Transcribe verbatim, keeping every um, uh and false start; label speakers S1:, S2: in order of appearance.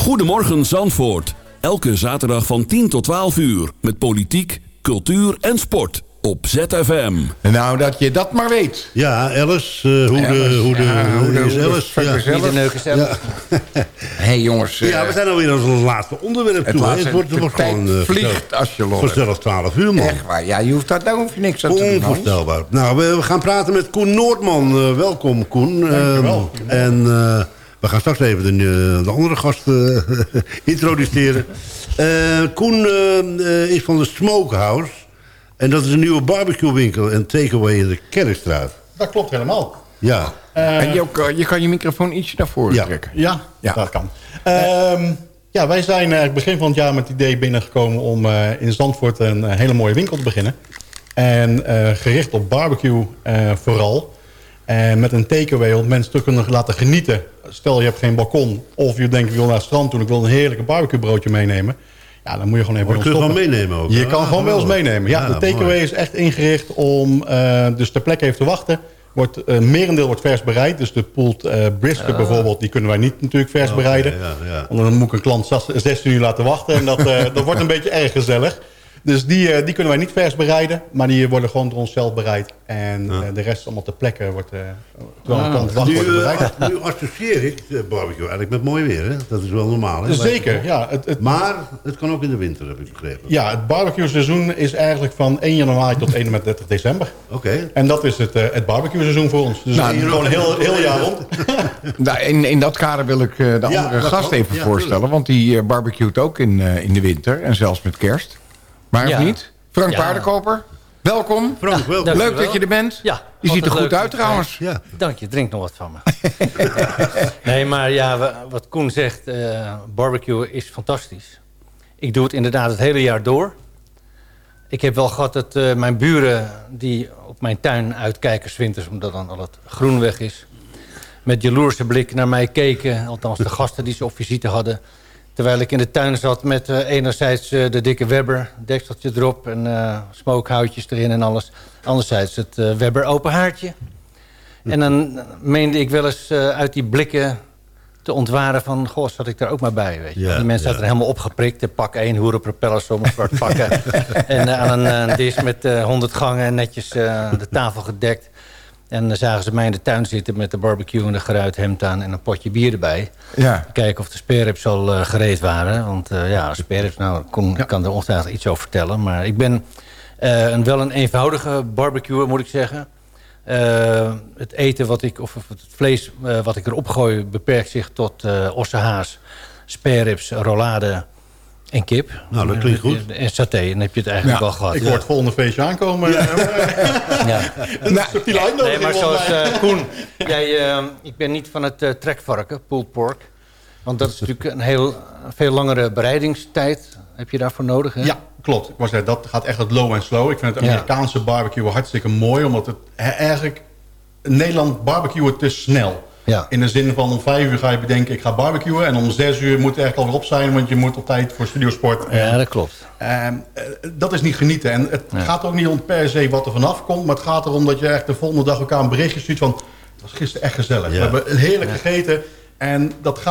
S1: Goedemorgen Zandvoort. Elke zaterdag van tien tot twaalf uur. Met politiek, cultuur en sport. Op Z F M.
S2: Nou, dat je dat maar weet.
S3: Ja, Alice. Uh, hoe,
S2: Alice,
S3: de, hoe de...
S2: Ja, hoe de...
S3: Is Alice?
S2: Ja.
S4: Wie de neuken zelf.
S2: Hé hey, jongens.
S3: Ja, uh, we zijn alweer aan ons laatste onderwerp
S2: het
S3: toe.
S2: laatste,
S3: Het wordt, het wordt gewoon... Uh,
S2: vliegt als je lol
S3: vanzelf twaalf uur, man.
S2: Echt waar. Ja, je hoeft daar, daar hoef je niks aan te doen.
S3: Onvoorstelbaar. Nou, we, we gaan praten met Koen Noordman. Uh, welkom, Koen.
S5: Dankjewel.
S3: Uh, en uh, we gaan straks even de, de andere gast uh, introduceren. Uh, Koen uh, uh, is van de Smokehouse. En dat is een nieuwe barbecuewinkel en takeaway in de Kerkstraat.
S5: Dat klopt helemaal.
S3: Ja.
S5: Uh,
S2: en je, ook, je kan je microfoon ietsje naar voren
S3: ja.
S2: trekken.
S5: Ja,
S2: Ja.
S5: dat kan. Uh, ja, wij zijn eigenlijk begin van het jaar met het idee binnengekomen om uh, in Zandvoort een uh, hele mooie winkel te beginnen. En uh, gericht op barbecue uh, vooral. En met een takeaway om mensen te kunnen laten genieten. Stel je hebt geen balkon of je denkt ik wil naar het strand toe en ik wil een heerlijke barbecue broodje meenemen. Ja, dan moet je gewoon even
S3: Maar kun je gewoon meenemen ook?
S5: Je kan
S3: ah,
S5: gewoon bij ons meenemen. Ja,
S3: ja,
S5: de takeaway
S3: mooi.
S5: is echt ingericht om uh, dus ter plekke even te wachten. Wordt, uh, merendeel wordt vers bereid. Dus de pulled uh, brisket uh. bijvoorbeeld, die kunnen wij niet natuurlijk vers
S3: oh,
S5: bereiden.
S3: Ja, ja.
S5: Want dan moet ik een klant zestien uur laten wachten. En dat, uh, dat wordt een beetje erg gezellig. Dus die, uh, die kunnen wij niet vers bereiden. Maar die worden gewoon door onszelf bereid. En ja. uh, de rest allemaal ter plekke wordt uh, terwijl een klant wacht
S3: nu,
S5: wordt bereid.
S3: Uh, nu associeer ik de barbecue eigenlijk met mooi weer. Hè? Dat is wel normaal. Hè?
S5: Zeker, ja. Het, het,
S3: maar het kan ook in de winter, heb ik begrepen.
S5: Ja, het barbecue seizoen is eigenlijk van één januari tot eenendertig december.
S3: Oké. Okay.
S5: En dat is het, uh, het barbecue seizoen voor ons. Dus nou, gewoon heel, heel jaar rond.
S2: Nou, in, in dat kader wil ik uh, de
S3: ja,
S2: andere gast
S3: kan.
S2: even
S3: ja,
S2: voorstellen.
S3: tuurlijk.
S2: Want die uh, barbecuet ook in, uh, in de winter. En zelfs met kerst. Maar
S4: ja.
S2: of niet? Frank
S4: ja.
S2: Paardenkoper. Welkom.
S3: Frank, welkom.
S4: Dank
S2: Leuk dat je er bent.
S4: Ja,
S2: je ziet er goed
S4: leuk.
S2: uit trouwens.
S3: Ja.
S4: Dank je, drink nog wat van me. Nee, maar ja, wat Koen zegt, uh, barbecue is fantastisch. Ik doe het inderdaad het hele jaar door. Ik heb wel gehad dat uh, mijn buren die op mijn tuin uitkijken 's winters, omdat dan al het groen weg is, met jaloerse blik naar mij keken. Althans de gasten die ze op visite hadden. Terwijl ik in de tuin zat met uh, enerzijds uh, de dikke Weber, dekseltje erop en uh, smokehoutjes erin en alles. Anderzijds het uh, Weber open haartje. En dan meende ik wel eens uh, uit die blikken te ontwaren van, goh, zat ik daar ook maar bij, weet je.
S3: Ja,
S4: die mensen
S3: ja.
S4: zaten er helemaal opgeprikt. De pak één, hoerenpropellers om, zwart pakken. en uh, aan een uh, dis met uh, honderd gangen, netjes uh, de tafel gedekt. En dan zagen ze mij in de tuin zitten met de barbecue en de geruit hemd aan en een potje bier erbij.
S2: Ja.
S4: Kijken of de spareribs al uh, gereed waren. Want uh, ja, spareribs, nou, ik kon, ja. kan er ongetwijfeld iets over vertellen. Maar ik ben uh, een, wel een eenvoudige barbecuer, moet ik zeggen. Uh, het eten wat ik, of het vlees uh, wat ik erop gooi, beperkt zich tot uh, ossehaas, spareribs, rollade en kip.
S3: Nou, dat klinkt goed.
S4: En saté, dan heb je het eigenlijk
S2: Ja.
S4: al gehad.
S5: Ik
S4: Ja.
S5: hoor het volgende feestje aankomen. Ja.
S4: Ja.
S5: Nou,
S4: Nee, maar zoals uh, Koen, jij, uh, ik ben niet van het uh, trekvarken, pulled pork. Want dat is natuurlijk een heel veel langere bereidingstijd. Heb je daarvoor nodig? Hè?
S5: Ja, klopt. Ik wou zeggen, dat gaat echt het low en slow. Ik vind het Amerikaanse ja. barbecue hartstikke mooi. Omdat het eigenlijk... In Nederland barbecuen te snel.
S4: Ja.
S5: In de zin van om vijf uur ga je bedenken, ik ga barbecuen. En om zes uur moet het eigenlijk alweer op zijn. Want je moet op tijd voor studiosport.
S4: Ja, dat klopt.
S5: Uh, dat is niet genieten. En het ja. gaat ook niet om per se wat er vanaf komt. Maar het gaat erom dat je echt de volgende dag elkaar een berichtje stuurt van... Het was gisteren echt gezellig. Ja. We hebben heerlijk ja. gegeten. En dat gaat